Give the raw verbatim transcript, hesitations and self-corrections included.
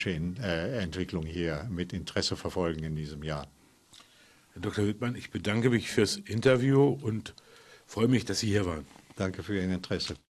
Entwicklung hier mit Interesse verfolgen in diesem Jahr. Herr Doktor Wittmann, ich bedanke mich fürs Interview und freue mich, dass Sie hier waren. Danke für Ihr Interesse.